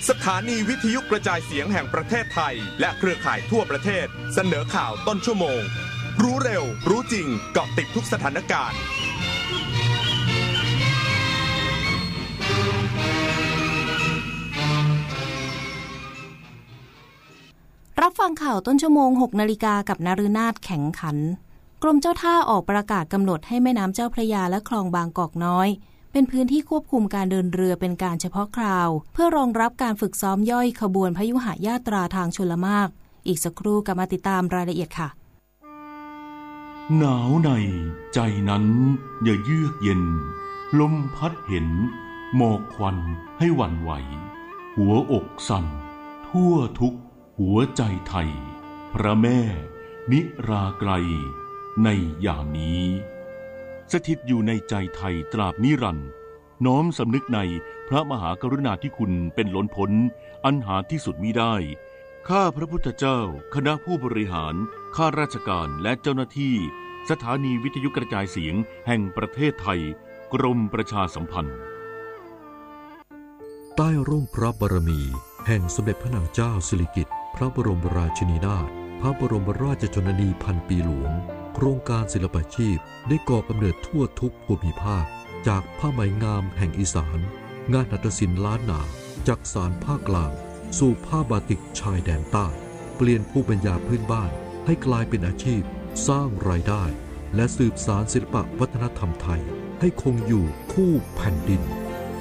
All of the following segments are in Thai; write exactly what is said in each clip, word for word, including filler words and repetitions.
สถานีวิทยุกระจายเสียงแห่งประเทศไทยและเครือข่ายทั่วประเทศเสนอข่าวต้นชั่วโมงรู้เร็วรู้จริงเกาะติดทุกสถานการณ์รับฟังข่าวต้นชั่วโมง หกนาฬิกากับนฤนาถแข็งขันกรมเจ้าท่าออกประกาศกำหนดให้แม่น้ำเจ้าพระยาและคลองบางกอกน้อยเป็นพื้นที่ควบคุมการเดินเรือเป็นการเฉพาะคราวเพื่อรองรับการฝึกซ้อมย่อยขบวนพยุหญาตราทางชลมารอีกสักครู่กลับมาติดตามรายละเอียดค่ะหนาวในใจนั้นอย่าเยือกเย็นลมพัดเห็นหมอกควันให้หวั่นไหวหัวอกสั่นทั่วทุกหัวใจไทยพระแม่นิราไกลในยามนี้สถิตอยู่ในใจไทยตราบนิรันดร์น้อมสำนึกในพระมหากรุณาธิคุณเป็นล้นพ้นอันหาที่สุดมิได้ข้าพระพุทธเจ้าคณะผู้บริหารข้าราชการและเจ้าหน้าที่สถานีวิทยุกระจายเสียงแห่งประเทศไทยกรมประชาสัมพันธ์ใต้ร่มพระบารมีแห่งสมเด็จพระนางเจ้าสิริกิติ์พระบรมราชินีนาถพระบรมราชชนนีพันปีหลวงโครงการศิลปาชีพได้ก่อกำเนิดทั่วทุกภูมิภาคจากผ้าไหมงามแห่งอีสานงานหัตถศิลป์ล้านนาจากสานภาคกลางสู่ผ้าบาติกชายแดนใต้เปลี่ยนภูมิปัญญาพื้นบ้านให้กลายเป็นอาชีพสร้างรายได้และสืบสานศิลปวัฒนธรรมไทยให้คงอยู่คู่แผ่นดิน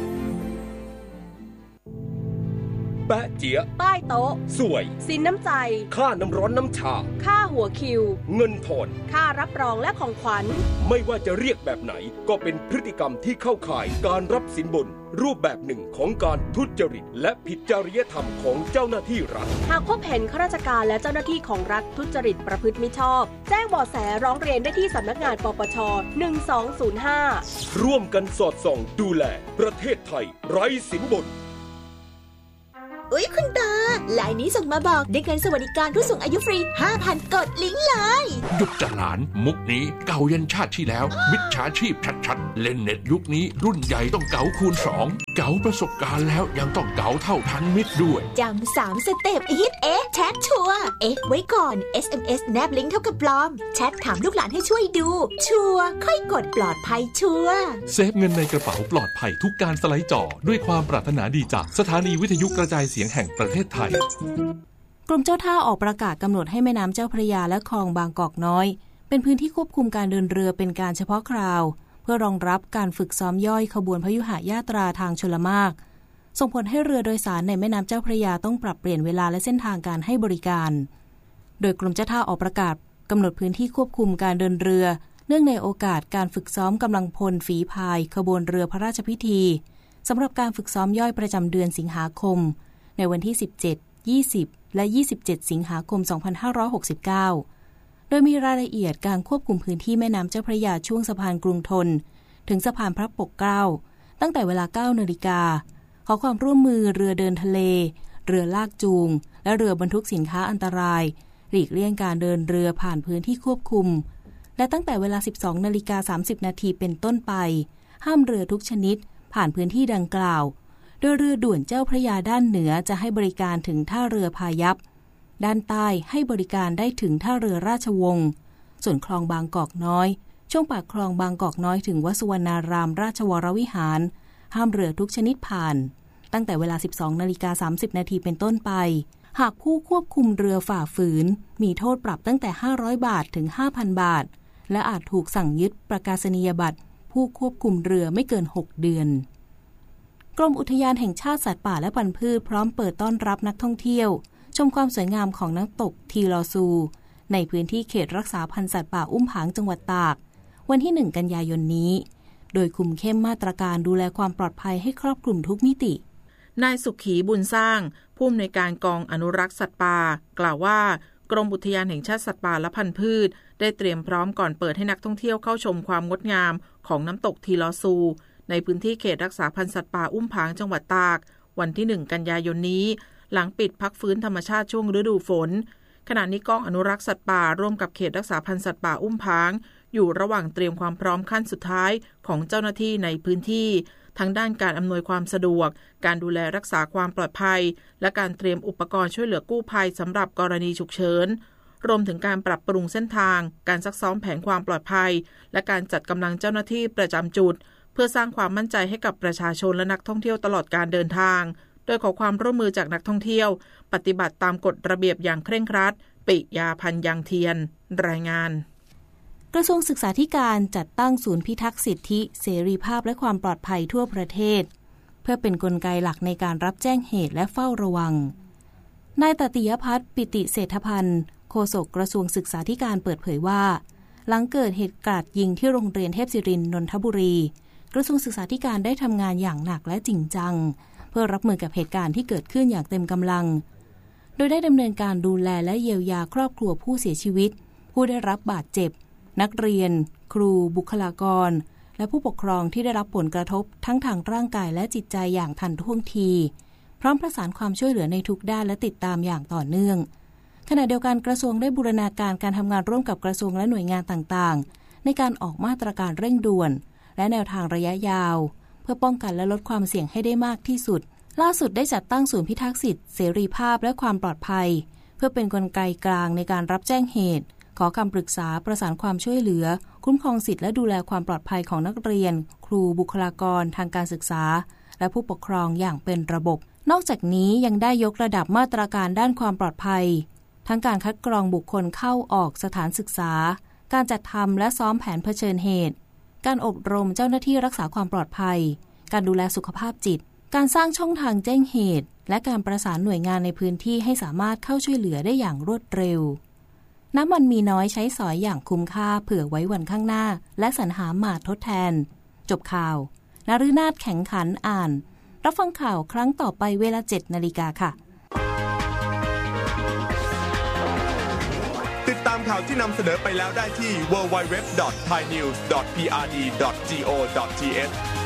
แปะเจี๊ยใต้โต๊ะสวยสินน้ำใจค่าน้ำร้อนน้ำชาค่าหัวคิวเงินทอนค่ารับรองและของขวัญไม่ว่าจะเรียกแบบไหนก็เป็นพฤติกรรมที่เข้าข่ายการรับสินบนรูปแบบหนึ่งของการทุจริตและผิดจริยธรรมของเจ้าหน้าที่รัฐหากพบเห็นข้าราชการและเจ้าหน้าที่ของรัฐทุจริตประพฤติมิชอบแจ้งเบาะแสร้องเรียนได้ที่สำนักงานปปชหนึ่งสองศูนย์ห้าร่วมกันสอดส่องดูแลประเทศไทยไร้สินบนอุ๊ยคุณตาไลน์นี้ส่งมาบอกได้เงินสวัสดิการผู้สูงอายุฟรี ห้าพัน กดลิงก์เลยหยุดจะหลานมุกนี้เก่ายันชาติที่แล้วมิจฉาชีพชัดๆเล่นเน็ตยุคนี้รุ่นใหญ่ต้องเก๋าคูณสองเก๋าประสบการณ์แล้วยังต้องเก๋าเท่าทันมิตรด้วยจำสามสเต็ปอีทเอ๊ะแชทชัวร์เอ๊ะไว้ก่อน เอส เอ็ม เอส แนบลิงก์เท่ากับปลอมแชทถามลูกหลานให้ช่วยดูชัวร์ค่อยกดปลอดภัยชัวร์เซฟเงินในกระเป๋าปลอดภัยทุกการสไลด์จอด้วยความปรารถนาดีจากสถานีวิทยุกระจายเสียงแห่งประเทศไทยกรมเจ้าท่าออกประกาศกำหนดให้แม่น้ำเจ้าพระยาและคลองบางกอกน้อยเป็นพื้นที่ควบคุมการเดินเรือเป็นการเฉพาะคราวเพื่อรองรับการฝึกซ้อมย่อยขบวนพยุหญาตราทางชลมารส่งผลให้เรือโดยสารในแม่น้ำเจ้าพระยาต้องปรับเปลี่ยนเวลาและเส้นทางการให้บริการโดยกรมเจ้าท่าออกประกาศกำหนดพื้นที่ควบคุมการเดินเรือเนื่องในโอกาสการฝึกซ้อมกำลังพลฝีพายขบวนเรือพระราชพิธีสำหรับการฝึกซ้อมย่อยประจำเดือนสิงหาคมในวันที่สิบเจ็ด ยี่สิบและยี่สิบเจ็ดสิงหาคมสองพันห้าร้อยหกสิบเก้าโดยมีรายละเอียดการควบคุมพื้นที่แม่น้ำเจ้าพระยาช่วงสะพานกรุงธนถึงสะพานพระปกเกล้าตั้งแต่เวลา เก้านาฬิกาขอความร่วมมือเรือเดินทะเลเรือลากจูงและเรือบรรทุกสินค้าอันตรายหลีกเลี่ยงการเดินเรือผ่านพื้นที่ควบคุมและตั้งแต่เวลา สิบสองนาฬิกาสามสิบนาทีเป็นต้นไปห้ามเรือทุกชนิดผ่านพื้นที่ดังกล่าวโดยเรือด่วนเจ้าพระยาด้านเหนือจะให้บริการถึงท่าเรือพายัพด้านใต้ให้บริการได้ถึงท่าเรือราชวงศ์ส่วนคลองบางกอกน้อยช่วงปากคลองบางกอกน้อยถึงวัดสุวรรณารามราชวรวิหารห้ามเรือทุกชนิดผ่านตั้งแต่เวลา สิบสองนาฬิกาสามสิบนาทีเป็นต้นไปหากผู้ควบคุมเรือฝ่าฝืนมีโทษปรับตั้งแต่ห้าร้อยบาทถึง ห้าพัน บาทและอาจถูกสั่งยึดประกาศนียบัตรผู้ควบคุมเรือไม่เกินหกเดือนกรมอุทยานแห่งชาติสัตว์ป่าและพันธุ์พืชพร้อมเปิดต้อนรับนักท่องเที่ยวชมความสวยงามของน้ำตกทีลอซูในพื้นที่เขตรักษาพันธุ์สัตว์ป่าอุ้มผางจังหวัดตากวันที่หนึ่งกันยายนนี้โดยคุมเข้มมาตรการดูแลความปลอดภัยให้ครอบคลุมทุกมิตินายสุขีบุญสร้างผู้อำนวยการกองอนุรักษ์สัตว์ป่ากล่าวว่ากรมอุทยานแห่งชาติสัตว์ป่าและพันธุ์พืชได้เตรียมพร้อมก่อนเปิดให้นักท่องเที่ยวเข้าชมความงดงามของน้ำตกทีลอซูในพื้นที่เขตรักษาพันธุ์สัตว์ป่าอุ้มผางจังหวัดตากวันที่หนึ่งกันยายนนี้หลังปิดพักฟื้นธรรมชาติช่วงฤดูฝนขณะนี้กองอนุรักษ์สัตว์ป่าร่วมกับเขตรักษาพันธุ์สัตว์ป่าอุ้มผางอยู่ระหว่างเตรียมความพร้อมขั้นสุดท้ายของเจ้าหน้าที่ในพื้นที่ทั้งด้านการอำนวยความสะดวกการดูแลรักษาความปลอดภัยและการเตรียมอุปกรณ์ช่วยเหลือกู้ภัยสำหรับกรณีฉุกเฉินรวมถึงการปรับปรุงเส้นทางการซักซ้อมแผนความปลอดภัยและการจัดกำลังเจ้าหน้าที่ประจำจุดเพื่อสร้างความมั่นใจให้กับประชาชนและนักท่องเที่ยวตลอดการเดินทางโดยขอความร่วมมือจากนักท่องเที่ยวปฏิบัติตามกฎระเบียบอย่างเคร่งครัดปิยาพันธ์ยังเทียนรายงานกระทรวงศึกษาธิการจัดตั้งศูนย์พิทักษ์สิทธิเสรีภาพและความปลอดภัยทั่วประเทศเพื่อเป็นกลไกหลักในการรับแจ้งเหตุและเฝ้าระวังนายตติยพัฒน์ปิติเศรษฐพันธ์โฆษกกระทรวงศึกษาธิการเปิดเผยว่าหลังเกิดเหตุกราดยิงที่โรงเรียนเทพศิรินทร์นนทบุรีกระทรวงศึกษาธิการได้ทำงานอย่างหนักและจริงจังเพื่อรับมือกับเหตุการณ์ที่เกิดขึ้นอย่างเต็มกำลังโดยได้ดำเนินการดูแลและเยียวยาครอบครัวผู้เสียชีวิตผู้ได้รับบาดเจ็บนักเรียนครูบุคลากรและผู้ปกครองที่ได้รับผลกระทบทั้งทางร่างกายและจิตใจอย่างทันท่วงทีพร้อมประสานความช่วยเหลือในทุกด้านและติดตามอย่างต่อเนื่องขณะเดียวกันกระทรวงได้บูรณาการการทำงานร่วมกับกระทรวงและหน่วยงานต่างๆในการออกมาตรการเร่งด่วนและแนวทางระยะยาวเพื่อป้องกันและลดความเสี่ยงให้ได้มากที่สุดล่าสุดได้จัดตั้งศูนย์พิทักษ์สิทธิเสรีภาพและความปลอดภัยเพื่อเป็นกลไกกลางในการรับแจ้งเหตุขอคำปรึกษาประสานความช่วยเหลือคุ้มครองสิทธิและดูแลความปลอดภัยของนักเรียนครูบุคลากรทางการศึกษาและผู้ปกครองอย่างเป็นระบบนอกจากนี้ยังได้ยกระดับมาตรการด้านความปลอดภัยทั้งการคัดกรองบุคคลเข้าออกสถานศึกษาการจัดทำและซ้อมแผนเผชิญเหตุการอบรมเจ้าหน้าที่รักษาความปลอดภัยการดูแลสุขภาพจิตการสร้างช่องทางแจ้งเหตุและการประสานหน่วยงานในพื้นที่ให้สามารถเข้าช่วยเหลือได้อย่างรวดเร็วน้ำมันมีน้อยใช้สอยอย่างคุ้มค่าเผื่อไว้วันข้างหน้าและสรรหามาทดแทนจบข่าวนฤนาถแข็งขันอ่านรับฟังข่าวครั้งต่อไปเวลา เจ็ดนาฬิกา ค่ะติดตามข่าวที่นำเสนอไปแล้วได้ที่ ดับเบิลยู ดับเบิลยู ดับเบิลยู ดอท ไทยนิวส์ ดอท พี อาร์ ดี ดอท จี โอ ดอท ที เอช